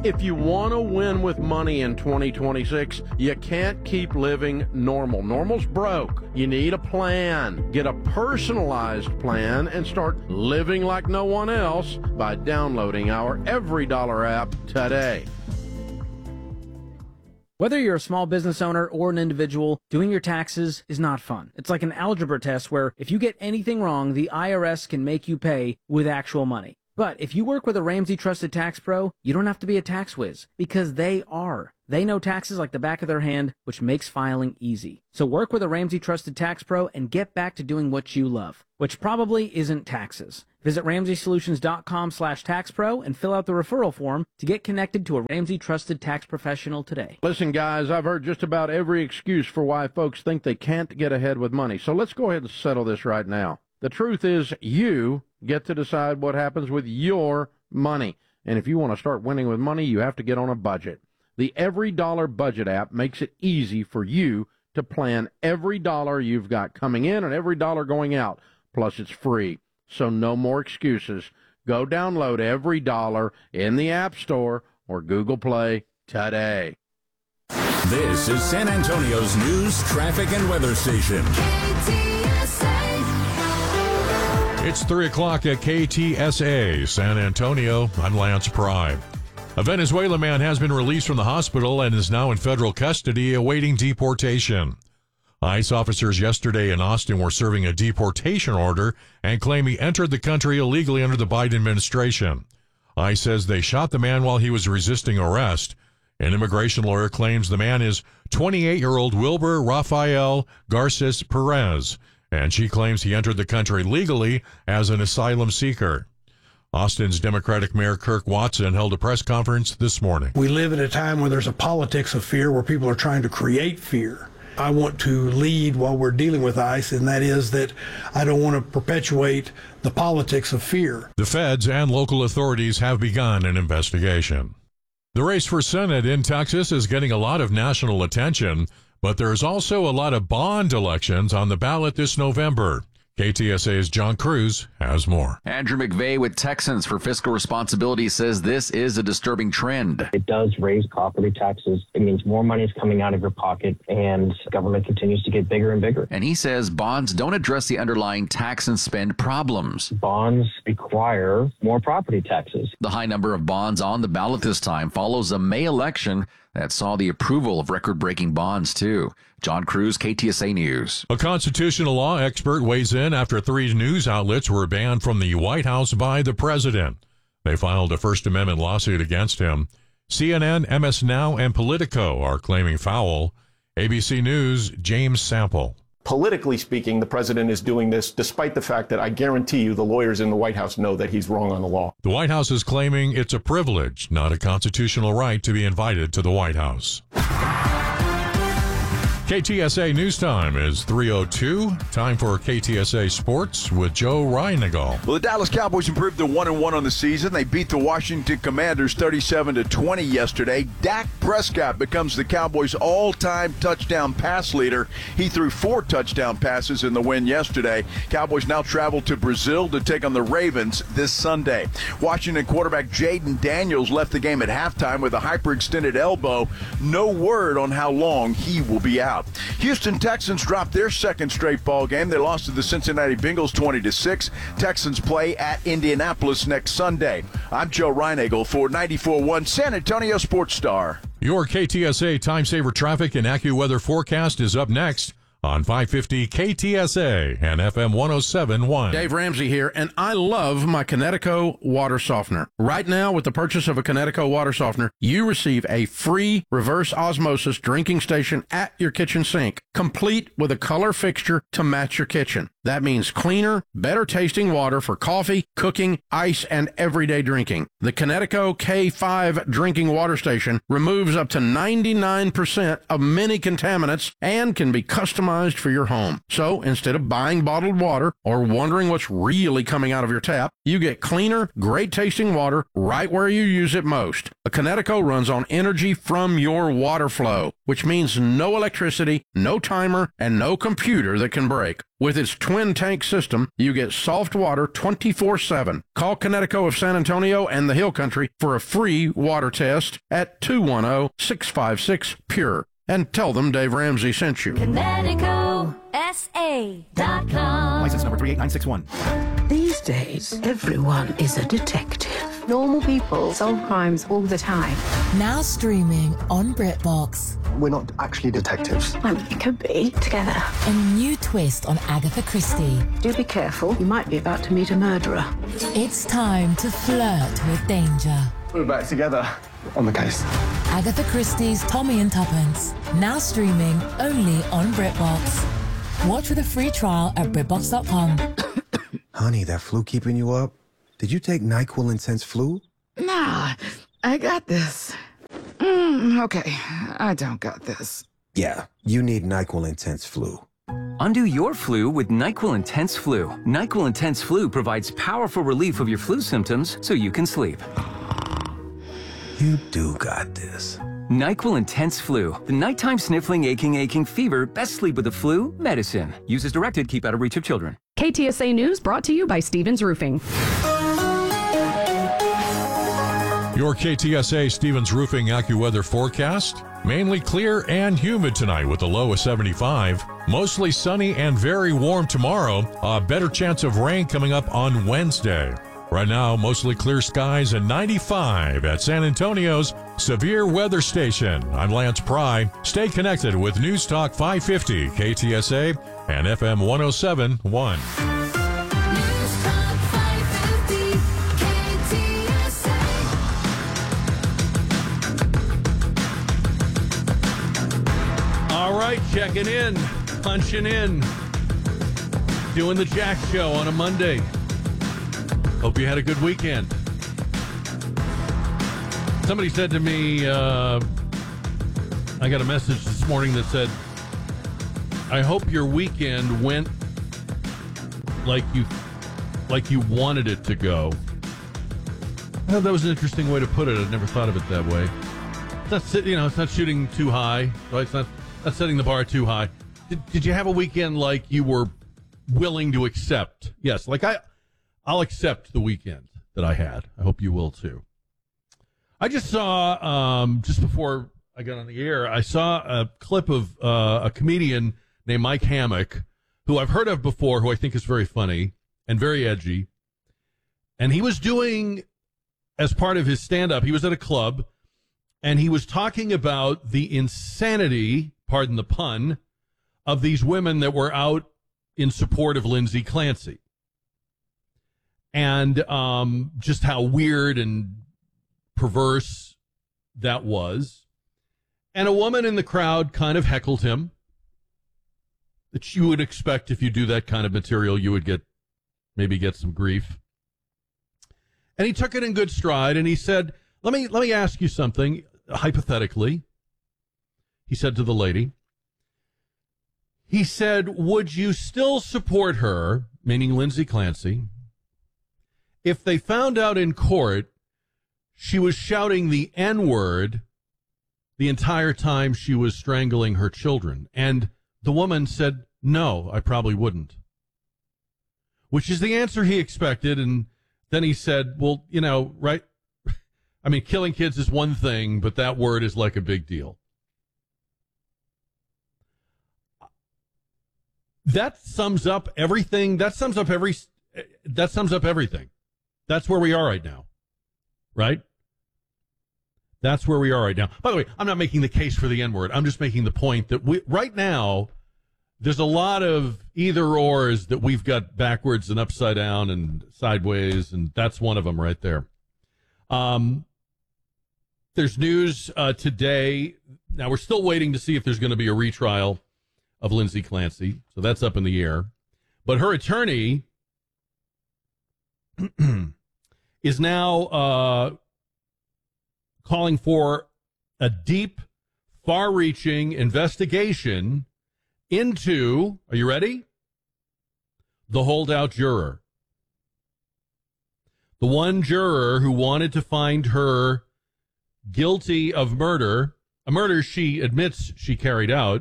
If you want to win with money in 2026, you can't keep living normal. Normal's broke. You need a plan. Get a personalized plan and start living like no one else by downloading our Every Dollar app today. Whether you're a small business owner or an individual, doing your taxes is not fun. It's like an algebra test where if you get anything wrong, the IRS can make you pay with actual money. But if you work with a Ramsey Trusted Tax Pro, you don't have to be a tax whiz, because they are. They know taxes like the back of their hand, which makes filing easy. So work with a Ramsey Trusted Tax Pro and get back to doing what you love, which probably isn't taxes. Visit RamseySolutions.com/taxpro and fill out the referral form to get connected to a Ramsey Trusted Tax Professional today. Listen, guys, I've heard just about every excuse for why folks think they can't get ahead with money. So let's go ahead and settle this right now. The truth is, you get to decide what happens with your money. And if you want to start winning with money, you have to get on a budget. The Every Dollar Budget app makes it easy for you to plan every dollar you've got coming in and every dollar going out. Plus, it's free. So no more excuses. Go download Every Dollar in the App Store or Google Play today. This is San Antonio's news, traffic, and weather station. It's 3 o'clock at KTSA, San Antonio. I'm Lance Pry. A Venezuelan man has been released from the hospital and is now in federal custody awaiting deportation. ICE officers yesterday in Austin were serving a deportation order and claim he entered the country illegally under the Biden administration. ICE says they shot the man while he was resisting arrest. An immigration lawyer claims the man is 28-year-old Wilber Rafael Garces Perez, and she claims he entered the country legally as an asylum seeker. Austin's Democratic Mayor Kirk Watson held a press conference this morning. We live in a time where there's a politics of fear, where people are trying to create fear. I want to lead while we're dealing with ICE, and that is that I don't want to perpetuate the politics of fear. The feds and local authorities have begun an investigation. The race for Senate in Texas is getting a lot of national attention, but there's also a lot of bond elections on the ballot this November. KTSA's John Cruz has more. Andrew McVeigh with Texans for Fiscal Responsibility says this is a disturbing trend. It does raise property taxes. It means more money is coming out of your pocket, and government continues to get bigger and bigger. And he says bonds don't address the underlying tax and spend problems. Bonds require more property taxes. The high number of bonds on the ballot this time follows a May election that saw the approval of record-breaking bonds, too. John Cruz, KTSA News. A constitutional law expert weighs in after 3 news outlets were banned from the White House by the president. They filed a First Amendment lawsuit against him. CNN, MS Now, and Politico are claiming foul. ABC News' James Sample. Politically speaking, the president is doing this despite the fact that I guarantee you the lawyers in the White House know that he's wrong on the law. The White House is claiming it's a privilege, not a constitutional right, to be invited to the White House. KTSA News Time is 3:02. Time for KTSA Sports with Joe Reinagle. Well, the Dallas Cowboys improved to 1-1 on the season. They beat the Washington Commanders 37-20 yesterday. Dak Prescott becomes the Cowboys' all-time touchdown pass leader. He threw 4 touchdown passes in the win yesterday. Cowboys now travel to Brazil to take on the Ravens this Sunday. Washington quarterback Jaden Daniels left the game at halftime with a hyperextended elbow. No word on how long he will be out. Houston Texans dropped their second straight ball game. They lost to the Cincinnati Bengals 20-6. Texans play at Indianapolis next Sunday. I'm Joe Reinagle for 94.1 San Antonio Sports Star. Your KTSA Time Saver Traffic and AccuWeather forecast is up next on 550 KTSA and FM 107.1. Dave Ramsey here, and I love my Connecticut water softener. Right now, with the purchase of a Connecticut water softener, you receive a free reverse osmosis drinking station at your kitchen sink, complete with a color fixture to match your kitchen. That means cleaner, better tasting water for coffee, cooking, ice, and everyday drinking. The Connecticut K5 drinking water station removes up to 99% of many contaminants and can be customized customized for your home. So instead of buying bottled water or wondering what's really coming out of your tap, you get cleaner, great-tasting water right where you use it most. A Kinetico runs on energy from your water flow, which means no electricity, no timer, and no computer that can break. With its twin-tank system, you get soft water 24/7. Call Kinetico of San Antonio and the Hill Country for a free water test at 210-656-PURE. And tell them Dave Ramsey sent you. KineticoSA.com. License number 38961. These days, everyone is a detective. Normal people solve crimes all the time. Now streaming on BritBox. We're not actually detectives. We could be together. A new twist on Agatha Christie. Do be careful. You might be about to meet a murderer. It's time to flirt with danger. We're back together on the case. Agatha Christie's Tommy and Tuppence. Now streaming only on BritBox. Watch with a free trial at BritBox.com. Honey, that flu keeping you up? Did you take NyQuil Intense Flu? Nah, I got this. Okay, I don't got this. Yeah, you need NyQuil Intense Flu. Undo your flu with NyQuil Intense Flu. NyQuil Intense Flu provides powerful relief of your flu symptoms so you can sleep. You do got this. NyQuil Intense Flu. The nighttime sniffling, aching fever. Best sleep with the flu. Medicine. Use as directed. Keep out of reach of children. KTSA News brought to you by Stevens Roofing. Your KTSA Stevens Roofing AccuWeather forecast. Mainly clear and humid tonight with a low of 75. Mostly sunny and very warm tomorrow. A better chance of rain coming up on Wednesday. Right now, mostly clear skies and 95 at San Antonio's Severe Weather Station. I'm Lance Pry. Stay connected with News Talk 550 KTSA and FM 107.1. All right, checking in, punching in, doing the Jack Show on a Monday. Hope you had a good weekend. Somebody said to me, I got a message this morning that said, I hope your weekend went like you wanted it to go. I thought that was an interesting way to put it. I'd never thought of it that way. It's not, it's not shooting too high, right? It's not setting the bar too high. Did you have a weekend like you were willing to accept? Yes, like I'll accept the weekend that I had. I hope you will too. I just saw, just before I got on the air, I saw a clip of a comedian named Mike Hammock, who I've heard of before, who I think is very funny and very edgy. And he was doing, as part of his stand-up, he was at a club, and he was talking about the insanity, pardon the pun, of these women that were out in support of Lindsay Clancy. And just how weird and perverse that was. And a woman in the crowd kind of heckled him. That you would expect if you do that kind of material, you would maybe get some grief. And he took it in good stride, and he said, let me ask you something, hypothetically. He said to the lady, he said, would you still support her, meaning Lindsay Clancy, if they found out in court she was shouting the N-word the entire time she was strangling her children? And the woman said, no, I probably wouldn't. Which is the answer he expected. And then he said, well, right? I mean, killing kids is one thing, but that word is like a big deal. That sums up everything. That sums up everything. That's where we are right now. Right? That's where we are right now. By the way, I'm not making the case for the N-word. I'm just making the point that right now, there's a lot of either-ors that we've got backwards and upside down and sideways, and that's one of them right there. There's news today. Now, we're still waiting to see if there's going to be a retrial of Lindsay Clancy, so that's up in the air. But her attorney is now calling for a deep, far-reaching investigation into, are you ready? The holdout juror. The one juror who wanted to find her guilty of murder, a murder she admits she carried out,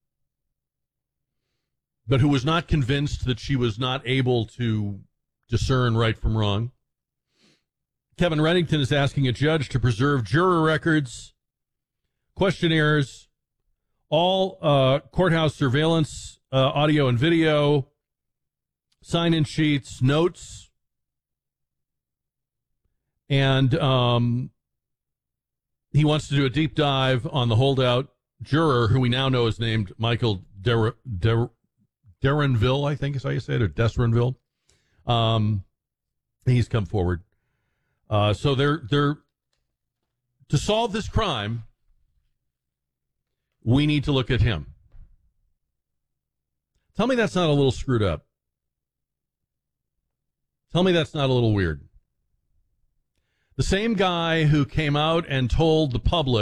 but who was not convinced that she was not able to discern right from wrong. Kevin Reddington is asking a judge to preserve juror records, questionnaires, all courthouse surveillance, audio and video, sign-in sheets, notes, and he wants to do a deep dive on the holdout juror, who we now know is named Michael Derenville, I think is how you say it, or Desrenville. He's come forward. So they're to solve this crime, we need to look at him. Tell me that's not a little screwed up. Tell me that's not a little weird. The same guy who came out and told the public